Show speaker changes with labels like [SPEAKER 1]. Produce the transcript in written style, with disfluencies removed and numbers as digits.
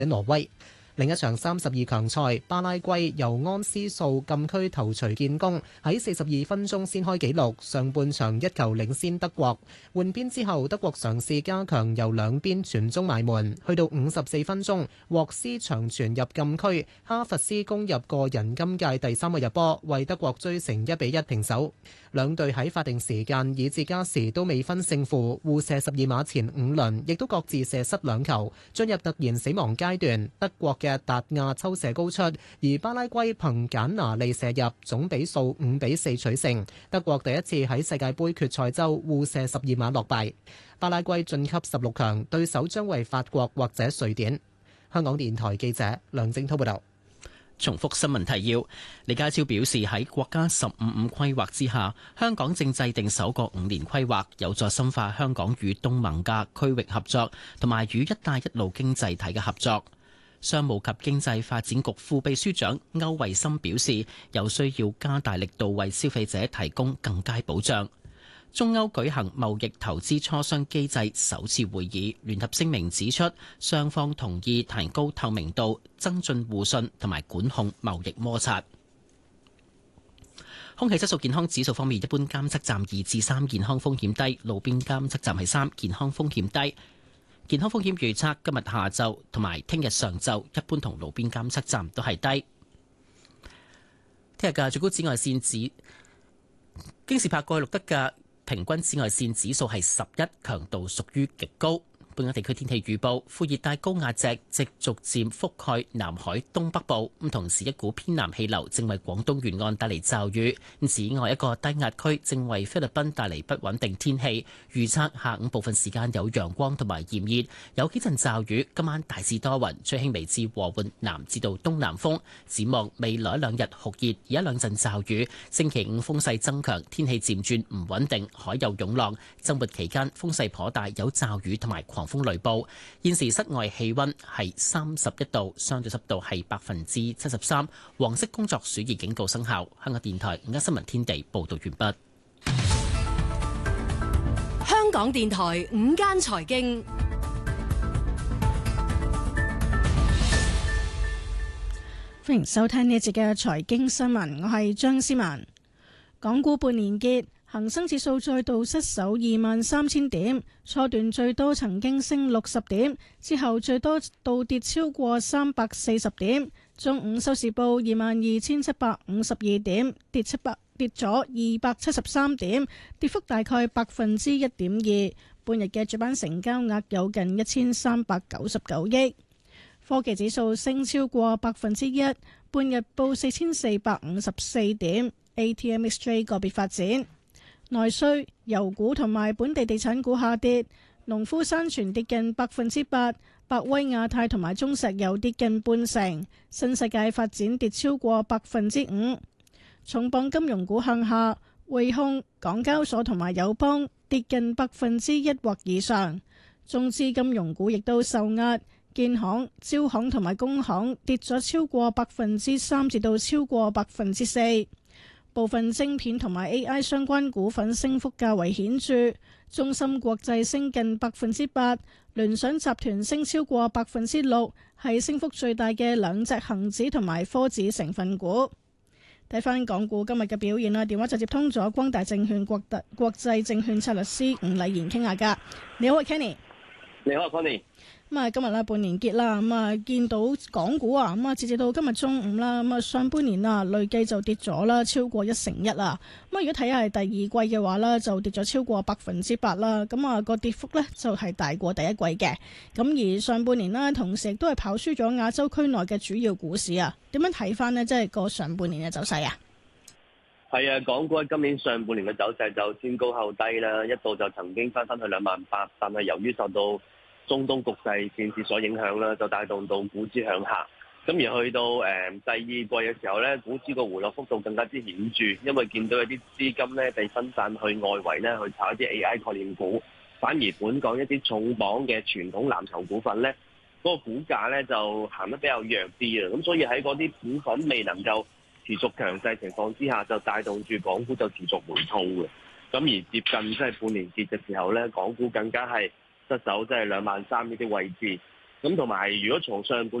[SPEAKER 1] 挪威。另一場32強賽，巴拉圭由安斯素禁區頭槌建功，喺42分鐘先開紀錄，上半場一球領先德國。換邊之後，德國嘗試加強由兩邊傳中埋門，去到54分鐘，沃斯長傳入禁區，哈弗斯攻入個人今屆第3個入波，為德國追成1-1平手。兩隊喺法定時間以至加時都未分勝負，互射12碼前5輪，亦都各自射失2球，進入突然死亡階段。德國嘅達亞抽射高出，而巴拉圭憑簡拿利射入，總比數5-4取勝。德國第一次喺世界盃決賽周互射12碼落敗。巴拉圭晉級16強，對手將為法國或者瑞典。香港電台記者梁正滔報導。
[SPEAKER 2] 重複新聞提要。李家超表示，喺國家15-5規劃之下，香港正制定首個5年規劃，有助深化香港與東盟嘅區域合作，同埋與一帶一路經濟體嘅合作。商務及經濟發展局副秘書長歐惠森表示，有需要加大力度為消費者提供更佳保障。中歐舉行貿易投資磋商機制首次會議，聯合聲明指出，雙方同意提高透明度、增進互信同埋管控貿易摩擦。空氣質素健康指數方面，一般監測站2至3，健康風險低；路邊監測站係3，健康風險低。健康風險預測今日下晝同埋聽日上晝，一般同路邊監測站都係低。聽日嘅最高紫外線指京士柏過去錄得嘅平均紫外線指數係11，強度屬於極高。本港地區天氣預報，副熱帶高壓脊正逐漸覆蓋南海東北部，咁同時一股偏南氣流正為廣東沿岸帶嚟驟雨。此外，一個低壓區正為菲律賓帶嚟不穩定天氣。預測下午部分時間有陽光同埋炎熱，有幾陣驟雨。今晚大致多雲，吹輕微至和緩南至到東南風。展望未來兩日酷熱，有一兩陣驟雨。星期5風勢增強，天氣漸轉唔穩定，海有湧浪。週末期間風勢頗大，有驟雨同埋狂風雷暴。現時室外氣溫係31度，相對濕度係73%。黃色工作暑熱警告生效。香港電台午間新聞天地報道完畢。
[SPEAKER 3] 香港電台午間財經，
[SPEAKER 4] 歡迎收聽呢一節嘅財經新聞，我係張思文。港股半年結，恒生指數再度失守23,000點，初段最多曾經升60點，之後最多倒跌超過340點。中午收市報22,752點，跌咗273點，跌幅大概1.2%。半日嘅主板成交額有近1399億。科技指數升超過1%，半日報4454點。ATMXJ 個別發展。內需、油股同埋本地地產股下跌，農夫山泉跌近8%，百威亞太同埋中石油跌近半成，新世界發展跌超過5%。重磅金融股向下，匯控、港交所同埋友邦跌近1%或以上，中資金融股亦都受壓，建行、招行同埋工行跌咗超過3%至到超過4%。部分晶片同埋 AI 相關股份升幅較為顯著，中芯國際升近8%，聯想集團升超過6%，係升幅最大嘅兩隻恒指同埋科指成分股。睇翻港股今日嘅表現啦，電話就接通咗光大證券國際證券策略師吳禮賢傾下㗎。你好，Kenny。
[SPEAKER 5] 你好，Connie。
[SPEAKER 4] 咁啊，今日咧半年結啦，咁啊見到港股啊，咁啊截至到今日中午啦，咁啊上半年啊累計就跌咗啦，超過1%啦。咁啊如果睇下係第二季嘅話咧，就跌咗超過8%啦。咁啊個跌幅咧就係大過第一季嘅。咁而上半年啦，同時亦都係跑輸咗亞洲區內嘅主要股市啊。點樣睇翻呢？即係個上半年嘅走勢啊？
[SPEAKER 5] 係啊，港股喺今年上半年嘅走勢就先高後低啦，一度就曾經翻去28,000，但係由於受到中東局勢戰事所影響啦，就帶動到股指向下。咁而去到第二季嘅時候咧，股指個回落幅度更加之顯著，因為見到有啲資金咧被分散去外圍咧去炒一啲 AI 概念股，反而本港一啲重磅嘅傳統藍籌股份咧，嗰個股價咧就行得比較弱啲啊。咁所以喺嗰啲股份未能夠持續強勢情況之下，就帶動住港股就持續回吐嘅。咁而接近即係半年結嘅時候咧，港股更加係失守即係23,000呢啲位置。 咁同埋如果從上半